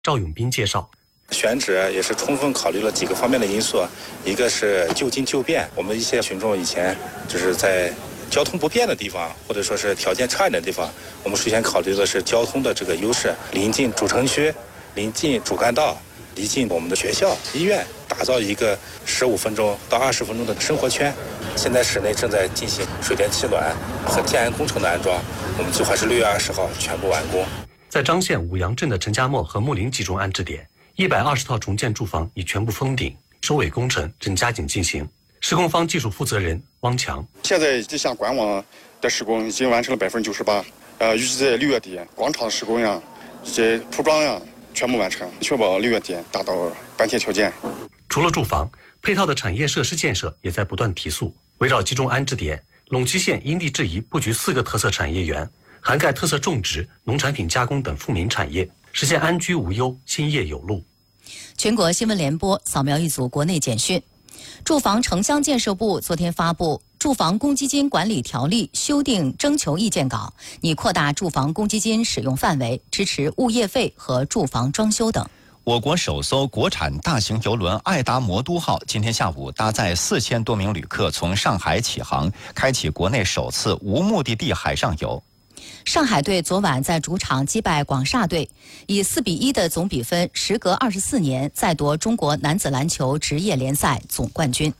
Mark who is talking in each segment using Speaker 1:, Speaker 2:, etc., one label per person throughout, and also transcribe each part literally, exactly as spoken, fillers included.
Speaker 1: 赵永斌介绍。
Speaker 2: 选址也是充分考虑了几个方面的因素，一个是就近就便，我们一些群众以前就是在交通不便的地方，或者说是条件差一点的地方，我们首先考虑的是交通的这个优势，临近主城区，临近主干道，临近我们的学校、医院，打造一个十五分钟到二十分钟的生活圈。现在室内正在进行水电气暖和建安工程的安装，我们计划是六月二十号全部完工。
Speaker 1: 在张县五杨镇的陈家磨和木林集中安置点，一百二十套重建住房已全部封顶，收尾工程正加紧进行。施工方技术负责人汪强，
Speaker 3: 现在这项管网的施工已经完成了百分之九十八，呃，预计在六月底广场施工呀以及铺装呀全部完成，确保六月底达到搬贴条件。
Speaker 1: 除了住房，配套的产业设施建设也在不断提速。围绕集中安置点，陇西县因地制宜布局四个特色产业园，涵盖特色种植、农产品加工等富民产业，实现安居无忧、兴业有路。
Speaker 4: 全国新闻联播扫描一组国内简讯。住房城乡建设部昨天发布《住房公积金管理条例》修订征求意见稿，拟扩大住房公积金使用范围，支持物业费和住房装修等。
Speaker 5: 我国首艘国产大型邮轮爱达魔都号今天下午搭载四千多名旅客从上海起航，开启国内首次无目的地海上游。
Speaker 4: 上海队昨晚在主场击败广厦队，以四比一的总比分，时隔二十四年再夺中国男子篮球职业联赛总冠军。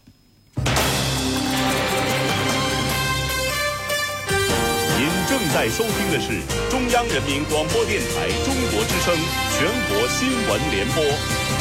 Speaker 6: 您正在收听的是中央人民广播电台中国之声全国新闻联播。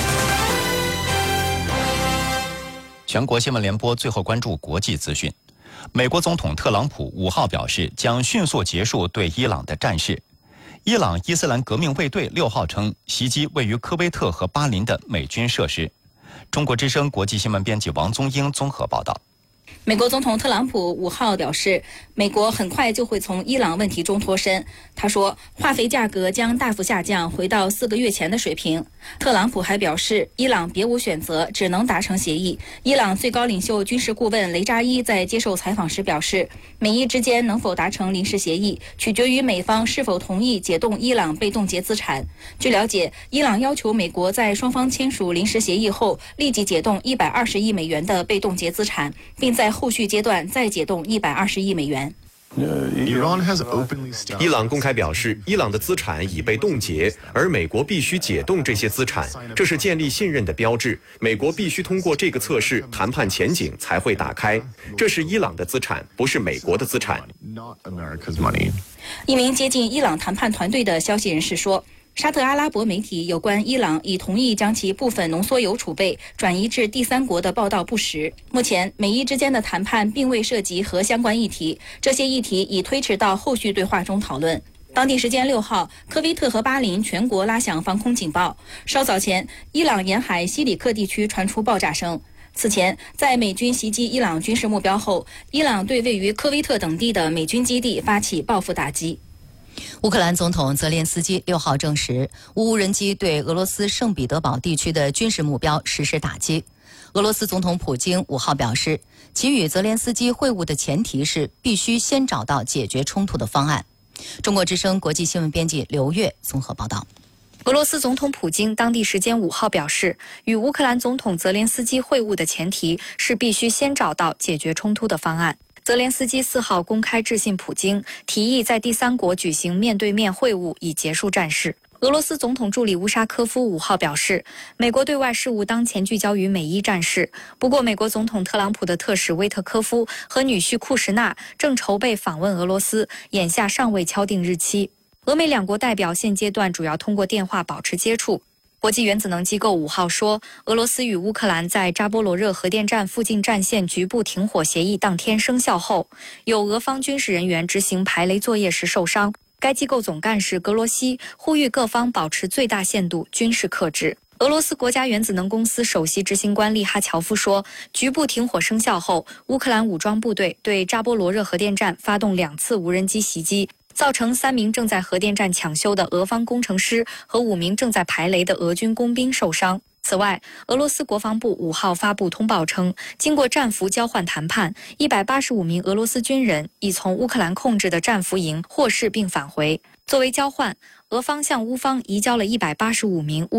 Speaker 5: 全国新闻联播最后关注国际资讯。美国总统特朗普五号表示，将迅速结束对伊朗的战事。伊朗伊斯兰革命卫队六号称袭击位于科威特和巴林的美军设施。中国之声国际新闻编辑王宗英综合报道。
Speaker 7: 美国总统特朗普五号表示，美国很快就会从伊朗问题中脱身。他说，化肥价格将大幅下降，回到四个月前的水平。特朗普还表示，伊朗别无选择，只能达成协议。伊朗最高领袖军事顾问雷扎伊在接受采访时表示，美伊之间能否达成临时协议，取决于美方是否同意解冻伊朗被冻结资产。据了解，伊朗要求美国在双方签署临时协议后，立即解冻一百二十亿美元的被冻结资产，并在后续阶段再解冻一百二十亿美元。
Speaker 8: 伊朗公开表示，伊朗的资产已被冻结，而美国必须解冻这些资产，这是建立信任的标志。美国必须通过这个测试，谈判前景才会打开。这是伊朗的资产，不是美国的资产。
Speaker 7: 一名接近伊朗谈判团队的消息人士说，沙特阿拉伯媒体有关伊朗已同意将其部分浓缩铀储备转移至第三国的报道不实。目前，美伊之间的谈判并未涉及核相关议题，这些议题已推迟到后续对话中讨论。当地时间六号，科威特和巴林全国拉响防空警报。稍早前，伊朗沿海西里克地区传出爆炸声。此前，在美军袭击伊朗军事目标后，伊朗对位于科威特等地的美军基地发起报复打击。
Speaker 4: 乌克兰总统泽连斯基六号证实，乌无人机对俄罗斯圣彼得堡地区的军事目标实施打击。俄罗斯总统普京五号表示，其与泽连斯基会晤的前提是必须先找到解决冲突的方案。中国之声国际新闻编辑刘月综合报道。
Speaker 9: 俄罗斯总统普京当地时间五号表示，与乌克兰总统泽连斯基会晤的前提是必须先找到解决冲突的方案。泽连斯基四号公开致信普京，提议在第三国举行面对面会晤，以结束战事。俄罗斯总统助理乌沙科夫五号表示，美国对外事务当前聚焦于美伊战事。不过，美国总统特朗普的特使威特科夫和女婿库什纳正筹备访问俄罗斯，眼下尚未敲定日期。俄美两国代表现阶段主要通过电话保持接触。国际原子能机构五号说，俄罗斯与乌克兰在扎波罗热核电站附近战线局部停火协议当天生效后，有俄方军事人员执行排雷作业时受伤。该机构总干事格罗西呼吁各方保持最大限度军事克制。俄罗斯国家原子能公司首席执行官利哈乔夫说，局部停火生效后，乌克兰武装部队对扎波罗热核电站发动两次无人机袭击，造成三名正在核电站抢修的俄方工程师和五名正在排雷的俄军工兵受伤。此外，俄罗斯国防部五号发布通报称，经过战俘交换谈判，一百八十五名俄罗斯军人已从乌克兰控制的战俘营获释并返回。作为交换， 俄方向乌方移交了一百八十五名乌